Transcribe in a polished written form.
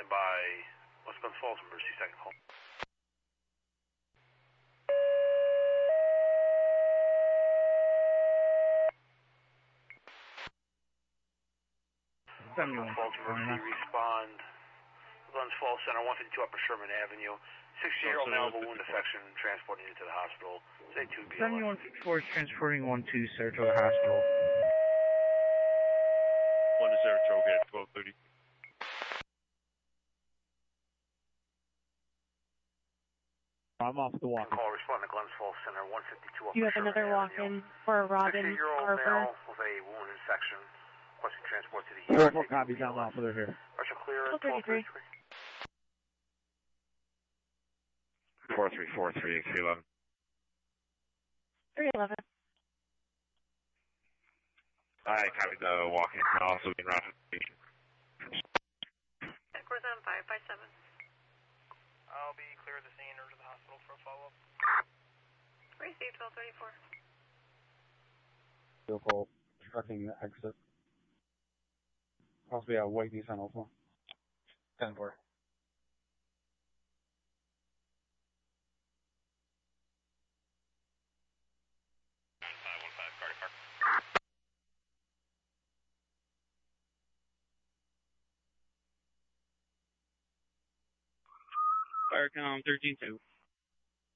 by West Glens Falls, emergency second call. Glens Falls emergency respond. Glens Falls Center, 152 Upper Sherman Avenue. 60-year-old male with wound infection, transporting you to the hospital. Say 2 BLS. 7154 is transporting 1 to Saratoga Hospital. 1 to Saratoga at 12:30. I'm off the walk. Call responding to Glens Falls Center, 152 Upper You have Sherman another Avenue. walk-in for Robin 60-year-old Arbor. male with a wound infection, requesting transport to the Four ER. copies, I'm off with her here. Partial clear at 12:33. 4343, X11. 311. I copy the walk-in can also be routed to the patient. Headquarters on 557. I'll be clear of the scene or to the hospital for a follow-up. Receive 1234. Vehicle obstructing the exit. Possibly a white Nissan Altima. 10-4. Firecom 13-2.